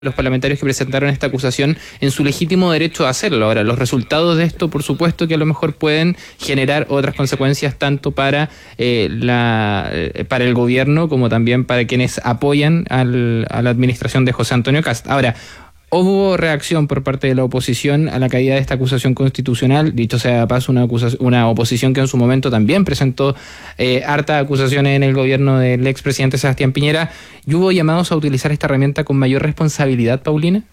los parlamentarios que presentaron esta acusación en su legítimo derecho a hacerlo. Ahora, los resultados de esto, por supuesto, que a lo mejor pueden generar otras consecuencias tanto para para el gobierno como también para quienes apoyan a la administración de José Antonio Kast. Ahora, hubo reacción por parte de la oposición a la caída de esta acusación constitucional, dicho sea de paso, una oposición que en su momento también presentó hartas acusaciones en el gobierno del expresidente Sebastián Piñera, y hubo llamados a utilizar esta herramienta con mayor responsabilidad, Paulina.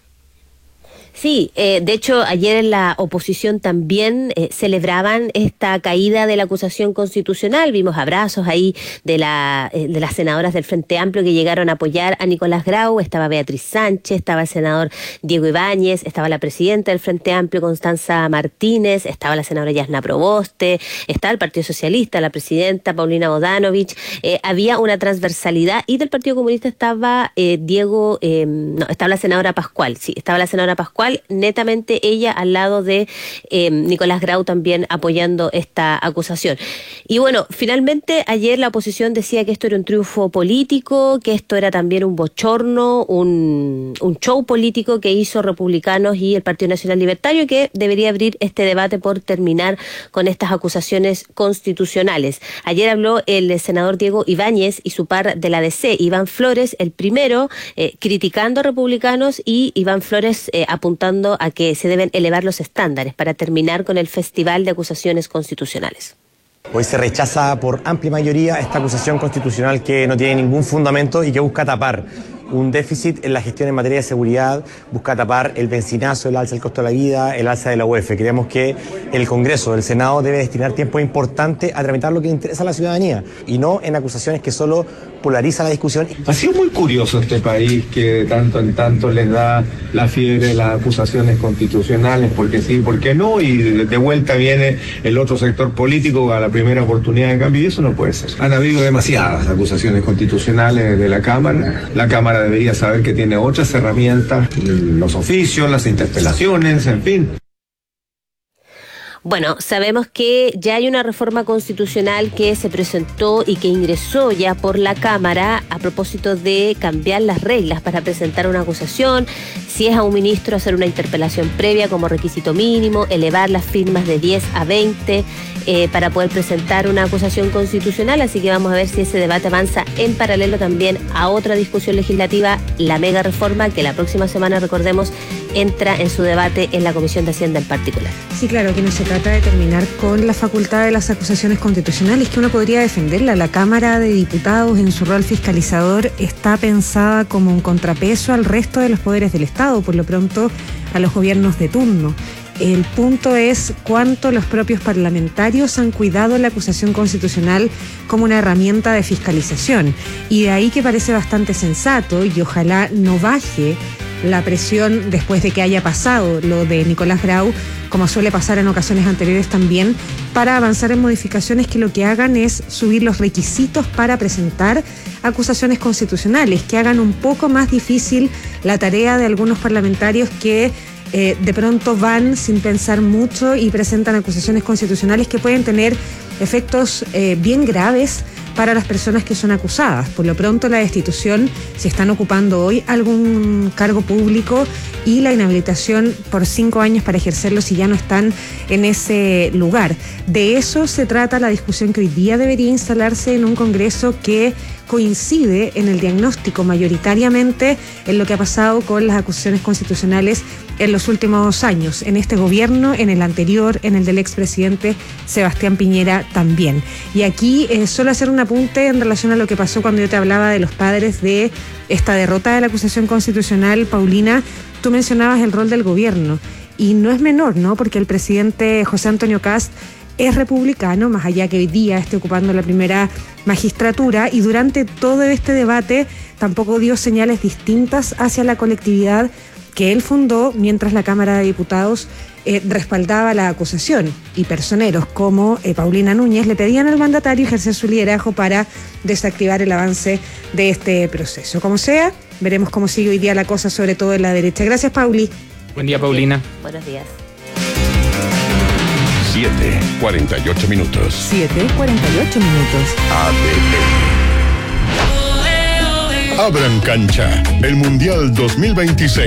Sí, de hecho ayer en la oposición también celebraban esta caída de la acusación constitucional. Vimos abrazos ahí de las senadoras del Frente Amplio que llegaron a apoyar a Nicolás Grau. Estaba Beatriz Sánchez, estaba el senador Diego Ibáñez, estaba la presidenta del Frente Amplio Constanza Martínez, estaba la senadora Yasna Proboste, estaba el Partido Socialista, la presidenta Paulina Bodanovich. Había una transversalidad, y del Partido Comunista estaba estaba la senadora Pascual, netamente ella al lado de Nicolás Grau también apoyando esta acusación. Y bueno, finalmente ayer la oposición decía que esto era un triunfo político, que esto era también un bochorno, un show político que hizo Republicanos y el Partido Nacional Libertario, que debería abrir este debate por terminar con estas acusaciones constitucionales. Ayer habló el senador Diego Ibáñez y su par de la DC, Iván Flores, el primero criticando a Republicanos, y Iván Flores apuntando a que se deben elevar los estándares para terminar con el festival de acusaciones constitucionales. Hoy se rechaza por amplia mayoría esta acusación constitucional que no tiene ningún fundamento y que busca tapar un déficit en la gestión en materia de seguridad, busca tapar el bencinazo, el alza del costo de la vida, el alza de la UEF. Creemos que el Congreso, el Senado, debe destinar tiempo importante a tramitar lo que interesa a la ciudadanía y no en acusaciones que solo polarizan la discusión. Ha sido muy curioso este país que de tanto en tanto les da la fiebre de las acusaciones constitucionales, porque sí, porque no, y de vuelta viene el otro sector político a la primera oportunidad de cambio, y eso no puede ser. Han habido demasiadas acusaciones constitucionales de la Cámara. La Cámara debería saber que tiene otras herramientas, los oficios, las interpelaciones, en fin. Bueno, sabemos que ya hay una reforma constitucional que se presentó y que ingresó ya por la Cámara a propósito de cambiar las reglas para presentar una acusación, si es a un ministro hacer una interpelación previa como requisito mínimo, elevar las firmas de 10 a 20 para poder presentar una acusación constitucional. Así que vamos a ver si ese debate avanza en paralelo también a otra discusión legislativa, la mega reforma, que la próxima semana, recordemos, entra en su debate en la Comisión de Hacienda en particular. Sí, claro, que no se trata de terminar con la facultad de las acusaciones constitucionales, que uno podría defenderla. La Cámara de Diputados, en su rol fiscalizador, está pensada como un contrapeso al resto de los poderes del Estado, por lo pronto a los gobiernos de turno. El punto es cuánto los propios parlamentarios han cuidado la acusación constitucional como una herramienta de fiscalización. Y de ahí que parece bastante sensato, y ojalá no baje la presión después de que haya pasado lo de Nicolás Grau, como suele pasar en ocasiones anteriores también, para avanzar en modificaciones que lo que hagan es subir los requisitos para presentar acusaciones constitucionales, que hagan un poco más difícil la tarea de algunos parlamentarios que de pronto van sin pensar mucho y presentan acusaciones constitucionales que pueden tener efectos bien graves para las personas que son acusadas. Por lo pronto, la destitución, si están ocupando hoy algún cargo público, y la inhabilitación por 5 años para ejercerlo si ya no están en ese lugar. De eso se trata la discusión que hoy día debería instalarse en un Congreso que coincide en el diagnóstico mayoritariamente en lo que ha pasado con las acusaciones constitucionales en los últimos años, en este gobierno, en el anterior, en el del expresidente Sebastián Piñera también. Y aquí solo hacer un apunte en relación a lo que pasó cuando yo te hablaba de los padres de esta derrota de la acusación constitucional, Paulina. Tú mencionabas el rol del gobierno, y no es menor, ¿no? Porque el presidente José Antonio Kast es republicano, más allá que hoy día esté ocupando la primera magistratura, y durante todo este debate tampoco dio señales distintas hacia la colectividad que él fundó mientras la Cámara de Diputados respaldaba la acusación, y personeros como Paulina Núñez le pedían al mandatario ejercer su liderazgo para desactivar el avance de este proceso. Como sea, veremos cómo sigue hoy día la cosa, sobre todo en la derecha. Gracias, Pauli. Buen día, Paulina. Buenos días. 7:48 minutos. 7:48 minutos. ADN. Abran cancha. El Mundial 2026.